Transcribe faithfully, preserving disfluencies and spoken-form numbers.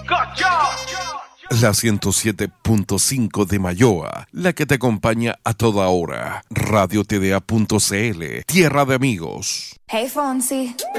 La ciento siete punto cinco de Mayoa, la que te acompaña a toda hora. Radio T D A punto C L, tierra de amigos. Hey, Fonsi.